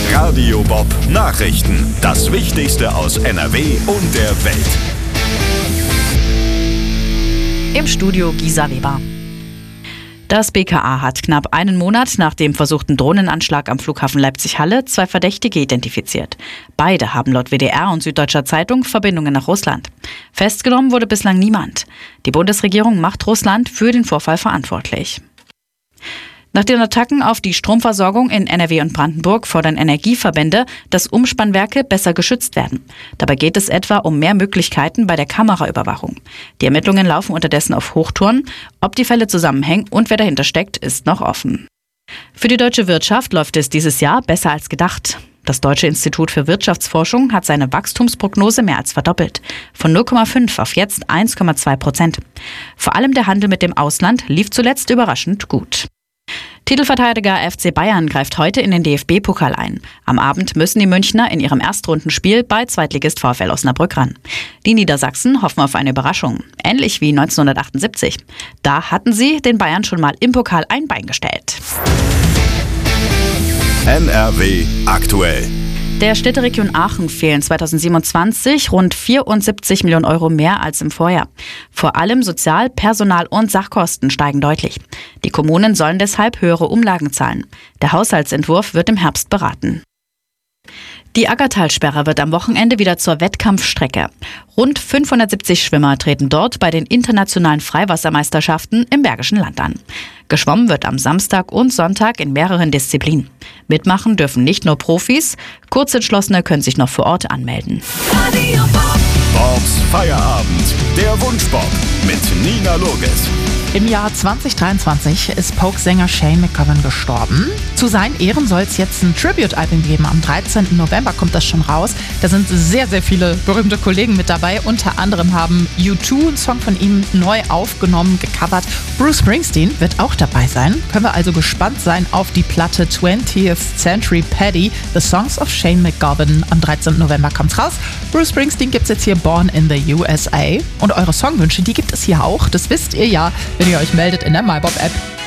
Radio Bob Nachrichten. Das Wichtigste aus NRW und der Welt. Im Studio Gisa Weber. Das BKA hat knapp einen Monat nach dem versuchten Drohnenanschlag am Flughafen Leipzig-Halle 2 Verdächtige identifiziert. Beide haben laut WDR und Süddeutscher Zeitung Verbindungen nach Russland. Festgenommen wurde bislang niemand. Die Bundesregierung macht Russland für den Vorfall verantwortlich. Nach den Attacken auf die Stromversorgung in NRW und Brandenburg fordern Energieverbände, dass Umspannwerke besser geschützt werden. Dabei geht es etwa um mehr Möglichkeiten bei der Kameraüberwachung. Die Ermittlungen laufen unterdessen auf Hochtouren. Ob die Fälle zusammenhängen und wer dahinter steckt, ist noch offen. Für die deutsche Wirtschaft läuft es dieses Jahr besser als gedacht. Das Deutsche Institut für Wirtschaftsforschung hat seine Wachstumsprognose mehr als verdoppelt. Von 0,5 auf jetzt 1,2%. Vor allem der Handel mit dem Ausland lief zuletzt überraschend gut. Titelverteidiger FC Bayern greift heute in den DFB-Pokal ein. Am Abend müssen die Münchner in ihrem Erstrundenspiel bei Zweitligist VfL Osnabrück ran. Die Niedersachsen hoffen auf eine Überraschung, ähnlich wie 1978. Da hatten sie den Bayern schon mal im Pokal ein Bein gestellt. NRW aktuell. Der Städteregion Aachen fehlen 2027 rund 74 Millionen Euro mehr als im Vorjahr. Vor allem Sozial-, Personal- und Sachkosten steigen deutlich. Die Kommunen sollen deshalb höhere Umlagen zahlen. Der Haushaltsentwurf wird im Herbst beraten. Die Aggertalsperre wird am Wochenende wieder zur Wettkampfstrecke. Rund 570 Schwimmer treten dort bei den internationalen Freiwassermeisterschaften im Bergischen Land an. Geschwommen wird am Samstag und Sonntag in mehreren Disziplinen. Mitmachen dürfen nicht nur Profis, Kurzentschlossene können sich noch vor Ort anmelden. Bobs Feierabend, der Wunschbob mit Nina Loges. Im Jahr 2023 ist Pogue-Sänger Shane McGowan gestorben. Zu seinen Ehren soll es jetzt ein Tribute-Album geben. Am 13. November kommt das schon raus. Da sind sehr, sehr viele berühmte Kollegen mit dabei. Unter anderem haben U2 einen Song von ihm neu aufgenommen, gecovert. Bruce Springsteen wird auch dabei sein. Können wir also gespannt sein auf die Platte 20th Century Paddy, The Songs of Shane McGowan. Am 13. November kommt's raus. Bruce Springsteen gibt's jetzt hier Born in the USA. Und eure Songwünsche, die gibt es hier auch. Das wisst ihr ja, wenn ihr euch meldet in der MyBob-App.